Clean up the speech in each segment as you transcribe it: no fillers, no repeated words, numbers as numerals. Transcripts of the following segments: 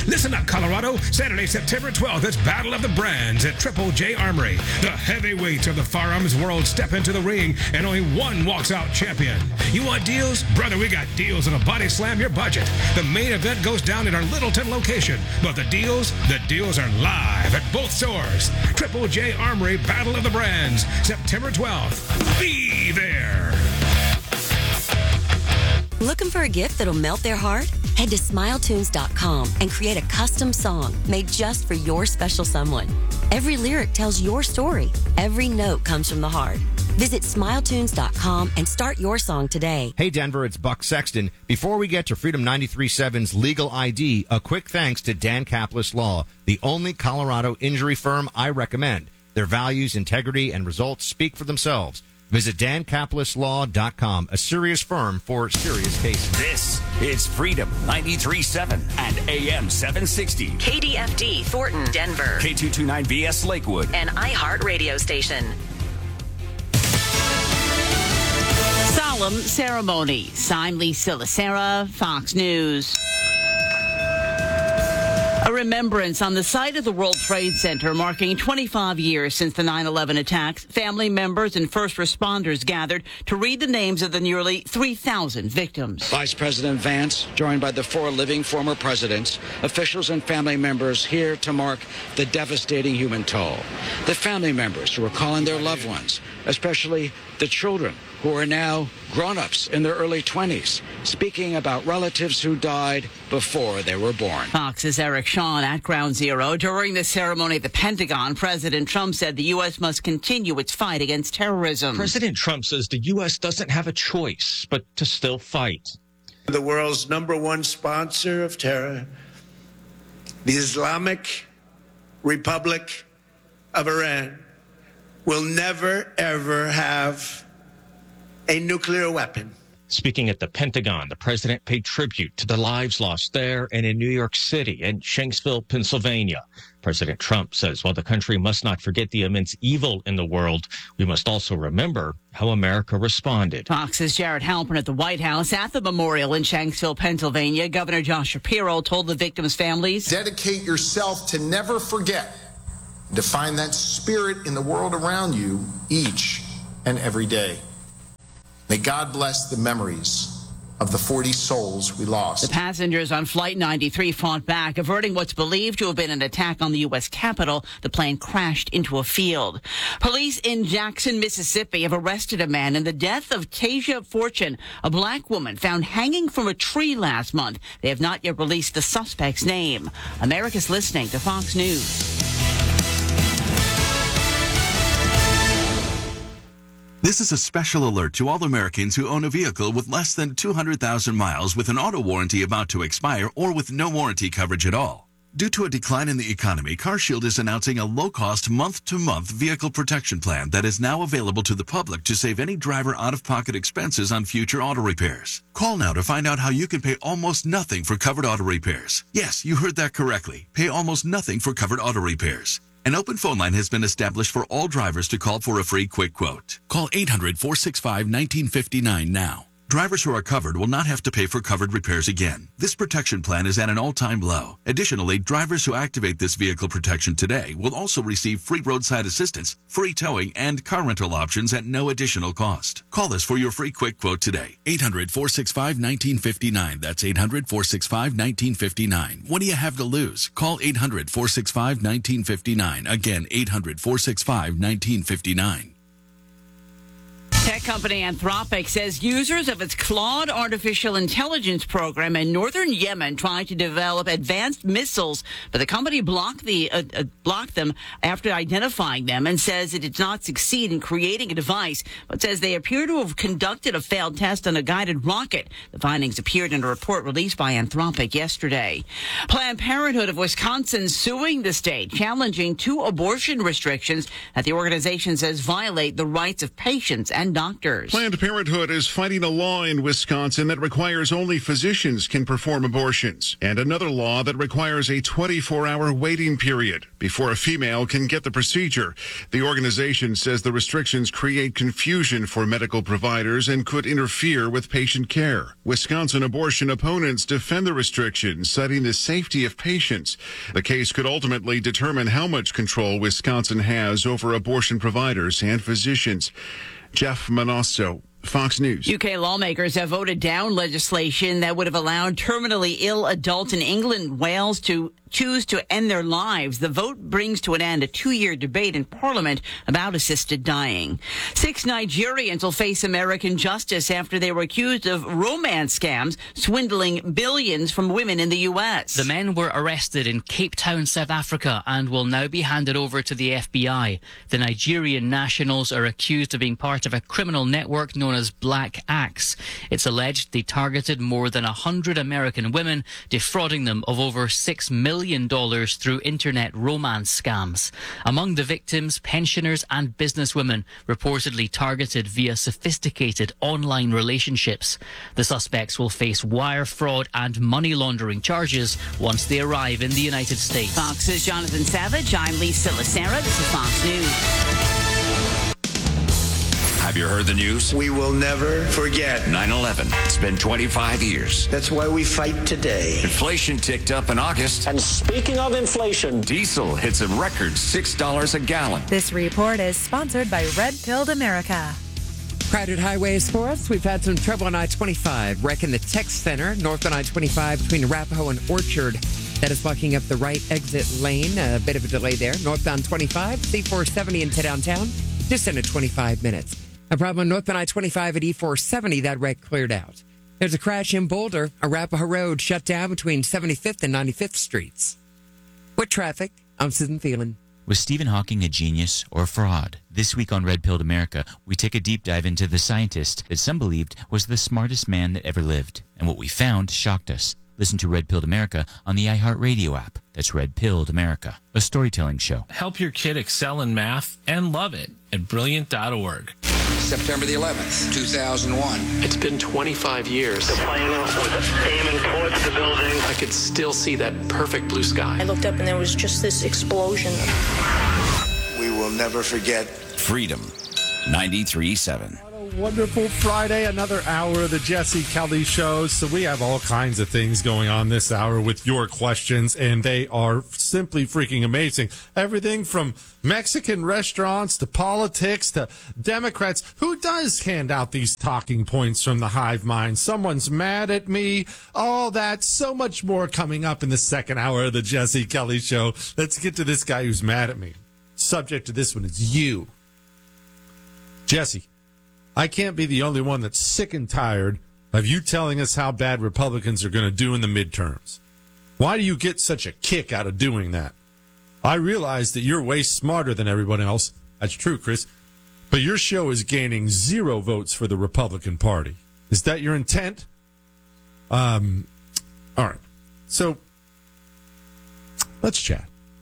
Listen up, Colorado. Saturday, September 12th, it's Battle of the Brands at Triple J Armory. The heavyweights of the firearms world step into the ring, and only one walks out champion. You want deals? Brother, we got deals that'll body slam your budget. The main event goes down at our Littleton location, but the deals are live at both stores. Triple J Armory Battle of the Brands, September 12th. Be there. Looking for a gift that'll melt their heart? Head to SmileTunes.com and create a custom song made just for your special someone. Every lyric tells your story. Every note comes from the heart. Visit SmileTunes.com and start your song today. Hey, Denver, it's Buck Sexton. Before we get to Freedom 93.7's Legal ID, a quick thanks to Dan Caplis Law, the only Colorado injury firm I recommend. Their values, integrity, and results speak for themselves. Visit DanCaplisLaw.com, a serious firm for serious cases. This is Freedom 93.7 and AM 760. KDFD, Thornton, Denver. K229BS, Lakewood. An iHeart radio station. Solemn ceremony. I'm Lisa Lacera, Fox News. A remembrance on the site of the World Trade Center marking 25 years since the 9/11 attacks. Family members and first responders gathered to read the names of the nearly 3,000 victims. Vice President Vance, joined by the 4 living former presidents, officials and family members here to mark the devastating human toll. The family members who are calling their loved ones, especially the children who are now grown-ups in their early 20s, speaking about relatives who died before they were born. Fox's Eric Shawn at Ground Zero. During the ceremony at the Pentagon, President Trump said the U.S. must continue its fight against terrorism. President Trump says the U.S. doesn't have a choice but to still fight. The world's #1 sponsor of terror, the Islamic Republic of Iran, will never, ever have a nuclear weapon. Speaking at the Pentagon, the president paid tribute to the lives lost there and in New York City and Shanksville, Pennsylvania. President Trump says while the country must not forget the immense evil in the world, we must also remember how America responded. Fox's Jared Halpern at the White House at the memorial in Shanksville, Pennsylvania. Governor Josh Shapiro told the victims' families, dedicate yourself to never forget, to find that spirit in the world around you each and every day. May God bless the memories of the 40 souls we lost. The passengers on Flight 93 fought back, averting what's believed to have been an attack on the U.S. Capitol. The plane crashed into a field. Police in Jackson, Mississippi have arrested a man in the death of Tasia Fortune, a black woman found hanging from a tree last month. They have not yet released the suspect's name. America's listening to Fox News. This is a special alert to all Americans who own a vehicle with less than 200,000 miles with an auto warranty about to expire or with no warranty coverage at all. Due to a decline in the economy, CarShield is announcing a low-cost month-to-month vehicle protection plan that is now available to the public to save any driver out-of-pocket expenses on future auto repairs. Call now to find out how you can pay almost nothing for covered auto repairs. Yes, you heard that correctly. Pay almost nothing for covered auto repairs. An open phone line has been established for all drivers to call for a free quick quote. Call 800-465-1959 now. Drivers who are covered will not have to pay for covered repairs again. This protection plan is at an all-time low. Additionally, drivers who activate this vehicle protection today will also receive free roadside assistance, free towing, and car rental options at no additional cost. Call us for your free quick quote today. 800-465-1959. That's 800-465-1959. What do you have to lose? Call 800-465-1959. Again, 800-465-1959. Tech company Anthropic says users of its Claude artificial intelligence program in northern Yemen tried to develop advanced missiles, but the company blocked them after identifying them and says it did not succeed in creating a device, but says they appear to have conducted a failed test on a guided rocket. The findings appeared in a report released by Anthropic yesterday. Planned Parenthood of Wisconsin suing the state, challenging 2 abortion restrictions that the organization says violate the rights of patients and doctors. Planned Parenthood is fighting a law in Wisconsin that requires only physicians can perform abortions, and another law that requires a 24-hour waiting period before a female can get the procedure. The organization says the restrictions create confusion for medical providers and could interfere with patient care. Wisconsin abortion opponents defend the restrictions, citing the safety of patients. The case could ultimately determine how much control Wisconsin has over abortion providers and physicians. Jeff Manosso, Fox News. UK lawmakers have voted down legislation that would have allowed terminally ill adults in England, Wales to choose to end their lives. The vote brings to an end a 2-year debate in Parliament about assisted dying. 6 Nigerians will face American justice after they were accused of romance scams, swindling billions from women in the U.S. The men were arrested in Cape Town, South Africa, and will now be handed over to the FBI. The Nigerian nationals are accused of being part of a criminal network known as Black Axe. It's alleged they targeted more than 100 American women, defrauding them of over $6 million through internet romance scams. Among the victims, pensioners and businesswomen reportedly targeted via sophisticated online relationships. The suspects will face wire fraud and money laundering charges once they arrive in the United States. Fox's Jonathan Savage. I'm Lisa Lacera. This is Fox News. Have you heard the news? We will never forget 9/11. It's been 25 years. That's why we fight today. Inflation ticked up in August. And speaking of inflation, diesel hits a record $6 a gallon. This report is sponsored by Red Pilled America. Crowded highways for us. We've had some trouble on I-25. Wreck in the Tech Center, north on I-25 between Arapahoe and Orchard. That is blocking up the right exit lane. A bit of a delay there. Northbound 25, C470 into downtown, just under 25 minutes. A problem on northbound I-25 at E470, that wreck cleared out. There's a crash in Boulder, Arapahoe Road shut down between 75th and 95th Streets. With traffic, I'm Susan Thielen. Was Stephen Hawking a genius or a fraud? This week on Red Pilled America, we take a deep dive into the scientist that some believed was the smartest man that ever lived. And what we found shocked us. Listen to Red Pilled America on the iHeartRadio app. That's Red Pilled America, a storytelling show. Help your kid excel in math and love it at Brilliant.org. September the 11th, 2001. It's been 25 years. The plane was aiming towards the building. I could still see that perfect blue sky. I looked up and there was just this explosion. We will never forget. Freedom 93.7. Wonderful Friday, another hour of the Jesse Kelly Show. So we have all kinds of things going on this hour with your questions, and they are simply freaking amazing. Everything from Mexican restaurants to politics to Democrats. Who does hand out these talking points from the hive mind? Someone's mad at me. All that, so much more coming up in the second hour of the Jesse Kelly Show. Let's get to this guy who's mad at me. Subject to this one is you. Jesse, I can't be the only one that's sick and tired of you telling us how bad Republicans are going to do in the midterms. Why do you get such a kick out of doing that? I realize that you're way smarter than everyone else. That's true, Chris. But your show is gaining 0 votes for the Republican Party. Is that your intent? All right. So let's chat.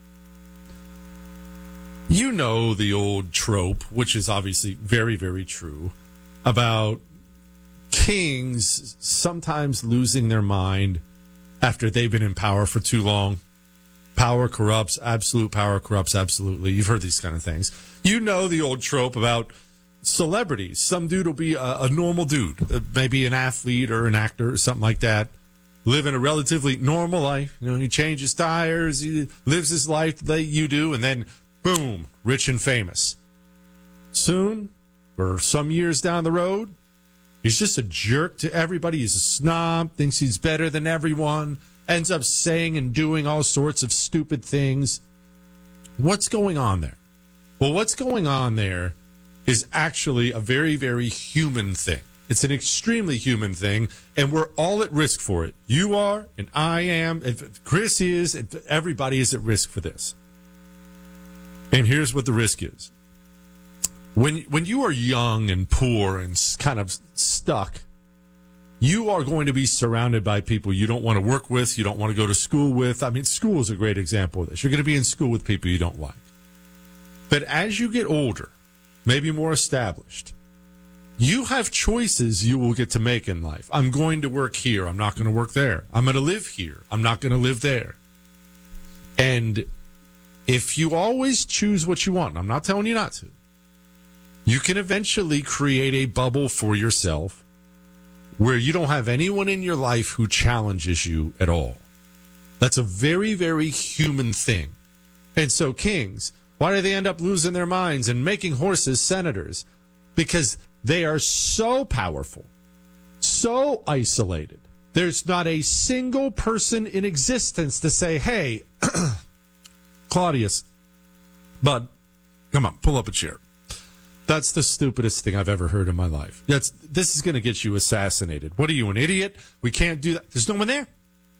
You know the old trope, which is obviously very, very true, about kings sometimes losing their mind after they've been in power for too long. Power corrupts, absolute power corrupts, absolutely. You've heard these kind of things. You know the old trope about celebrities. Some dude will be a normal dude, maybe an athlete or an actor or something like that, living a relatively normal life. You know, he changes tires, he lives his life the way you do, and then, boom, rich and famous. Soon, or some years down the road, he's just a jerk to everybody. He's a snob, thinks he's better than everyone, ends up saying and doing all sorts of stupid things. What's going on there? Well, what's going on there is actually a very, very human thing. It's an extremely human thing, and we're all at risk for it. You are, and I am, and Chris is, and everybody is at risk for this. And here's what the risk is. When you are young and poor and kind of stuck, you are going to be surrounded by people you don't want to work with, you don't want to go to school with. I mean, school is a great example of this. You're going to be in school with people you don't like. But as you get older, maybe more established, You have choices you will get to make in life. I'm going to work here. I'm not going to work there. I'm going to live here. I'm not going to live there. And if you always choose what you want, and I'm not telling you not to, you can eventually create a bubble for yourself where you don't have anyone in your life who challenges you at all. That's a very, very human thing. And so kings, why do they end up losing their minds and making horses senators? Because they are so powerful, so isolated. There's not a single person in existence to say, hey, Claudius, bud, come on, pull up a chair. That's the stupidest thing I've ever heard in my life. This is going to get you assassinated. What are you, an idiot? We can't do that. There's no one there.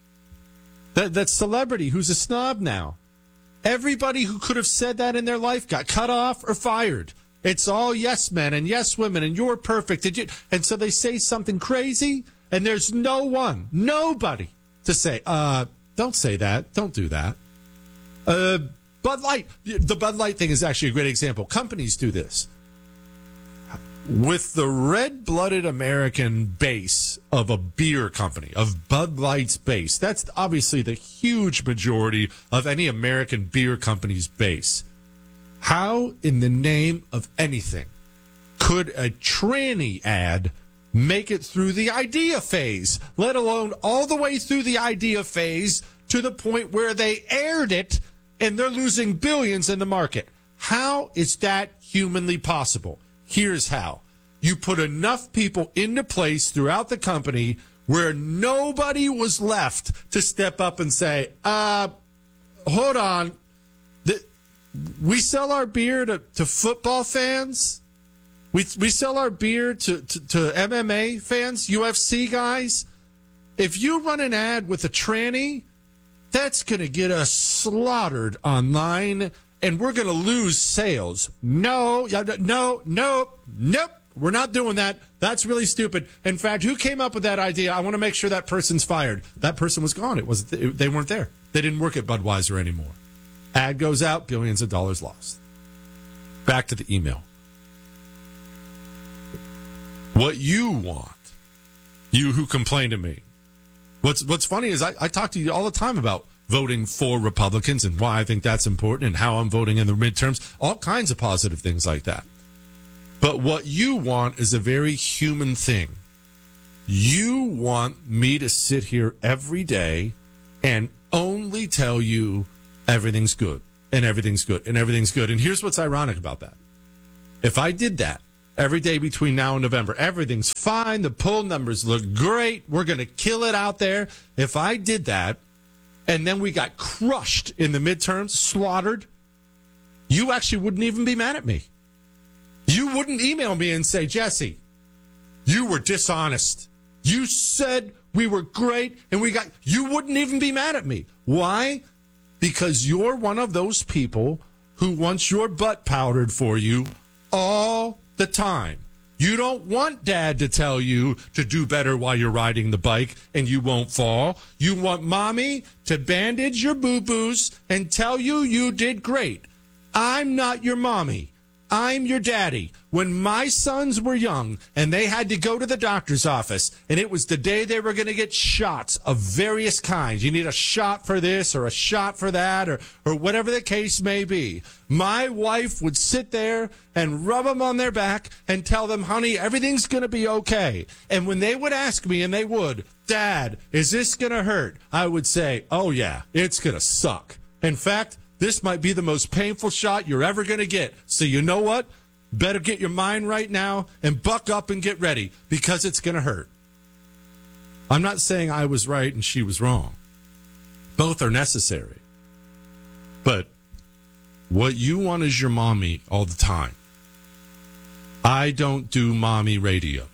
That celebrity who's a snob now. Everybody who could have said that in their life got cut off or fired. It's all yes men and yes women, and you're perfect. And so they say something crazy, and there's nobody to say, don't say that. Don't do that. Bud Light. The Bud Light thing is actually a great example. Companies do this. With the red-blooded American base of a beer company, of Bud Light's base, that's obviously the huge majority of any American beer company's base. How in the name of anything could a tranny ad make it through the idea phase, let alone all the way through the idea phase to the point where they aired it and they're losing billions in the market? How is that humanly possible? Here's how. You put enough people into place throughout the company where nobody was left to step up and say, hold on. We sell our beer to football fans. We sell our beer to MMA fans, UFC guys. If you run an ad with a tranny, that's going to get us slaughtered online, and we're going to lose sales. No. We're not doing that. That's really stupid. In fact, who came up with that idea? I want to make sure that person's fired. That person was gone. They weren't there. They didn't work at Budweiser anymore. Ad goes out, billions of dollars lost. Back to the email. What you want, you who complain to me. What's funny is I talk to you all the time about voting for Republicans and why I think that's important and how I'm voting in the midterms, all kinds of positive things like that. But what you want is a very human thing. You want me to sit here every day and only tell you everything's good, and everything's good, and everything's good. And here's what's ironic about that. If I did that every day between now and November, everything's fine, the poll numbers look great, we're going to kill it out there. If I did that, and then we got crushed in the midterms, slaughtered, you actually wouldn't even be mad at me. You wouldn't email me and say, Jesse, you were dishonest. You said we were great, and you wouldn't even be mad at me. Why? Because you're one of those people who wants your butt powdered for you all the time. You don't want dad to tell you to do better while you're riding the bike and you won't fall. You want mommy to bandage your boo-boos and tell you you did great. I'm not your mommy. I'm your daddy. When my sons were young and they had to go to the doctor's office and it was the day they were going to get shots of various kinds. You need a shot for this or a shot for that or whatever the case may be. My wife would sit there and rub them on their back and tell them, honey, everything's going to be okay. And when they would ask me, and they would, Dad, is this going to hurt? I would say, oh yeah, it's going to suck. In fact, this might be the most painful shot you're ever going to get. So you know what? Better get your mind right now and buck up and get ready because it's going to hurt. I'm not saying I was right and she was wrong. Both are necessary. But what you want is your mommy all the time. I don't do mommy radio.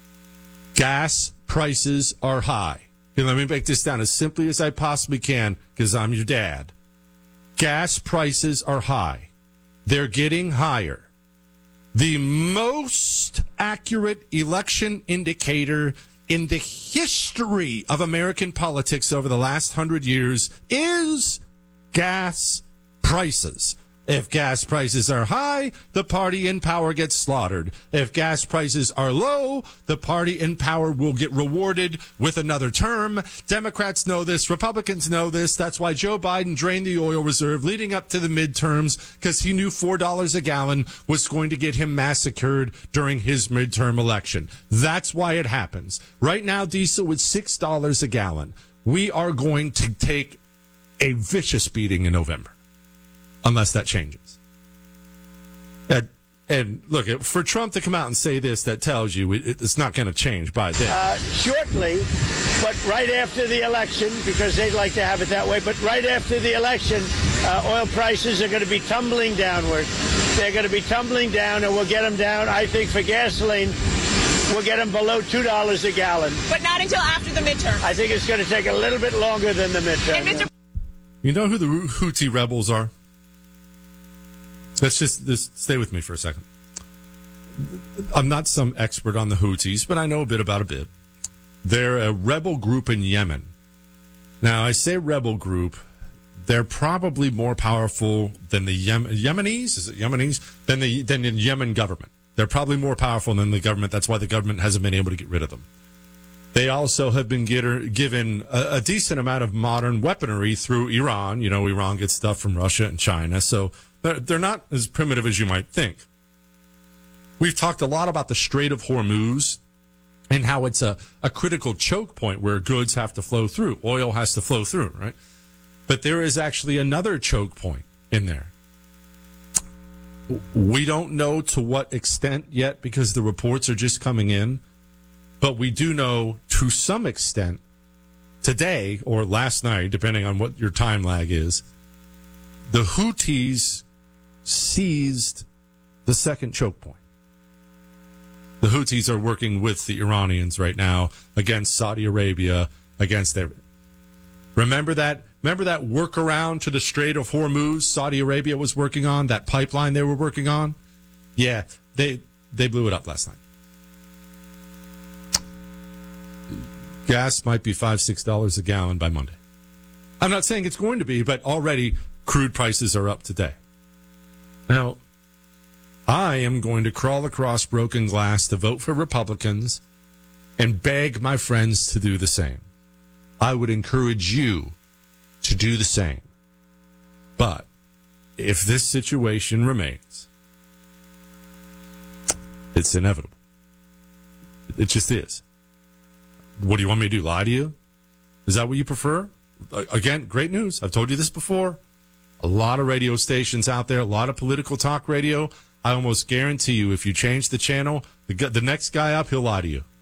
Gas prices are high. And let me break this down as simply as I possibly can because I'm your dad. Gas prices are high. They're getting higher. The most accurate election indicator in the history of American politics over the last 100 years is gas prices. If gas prices are high, the party in power gets slaughtered. If gas prices are low, the party in power will get rewarded with another term. Democrats know this. Republicans know this. That's why Joe Biden drained the oil reserve leading up to the midterms, because he knew $4 a gallon was going to get him massacred during his midterm election. That's why it happens. Right now, diesel is $6 a gallon. We are going to take a vicious beating in November, unless that changes. And look, for Trump to come out and say this, that tells you it's not going to change by then. Shortly, but right after the election, because they'd like to have it that way, but right after the election, oil prices are going to be tumbling downward. They're going to be tumbling down, and we'll get them down, I think, for gasoline, we'll get them below $2 a gallon. But not until after the midterm. I think it's going to take a little bit longer than the midterm. You know who the Houthi rebels are? Let's just stay with me for a second. I'm not some expert on the Houthis, but I know a bit about a bit. They're a rebel group in Yemen. Now, I say rebel group. They're probably more powerful than the Yemenis. Is it Yemenis? Than the Yemen government. They're probably more powerful than the government. That's why the government hasn't been able to get rid of them. They also have been given a decent amount of modern weaponry through Iran. You know, Iran gets stuff from Russia and China, so they're not as primitive as you might think. We've talked a lot about the Strait of Hormuz and how it's a critical choke point where goods have to flow through. Oil has to flow through, right? But there is actually another choke point in there. We don't know to what extent yet because the reports are just coming in. But we do know to some extent today or last night, depending on what your time lag is, the Houthis seized the second choke point. The Houthis are working with the Iranians right now against Saudi Arabia, against their... Remember that workaround to the Strait of Hormuz Saudi Arabia was working on, that pipeline they were working on? Yeah, they blew it up last night. Gas might be $5-6 a gallon by Monday. I'm not saying it's going to be, but already crude prices are up today. Now, I am going to crawl across broken glass to vote for Republicans and beg my friends to do the same. I would encourage you to do the same. But if this situation remains, it's inevitable. It just is. What do you want me to do? Lie to you? Is that what you prefer? Again, great news. I've told you this before. A lot of radio stations out there, a lot of political talk radio. I almost guarantee you, if you change the channel, the next guy up, he'll lie to you.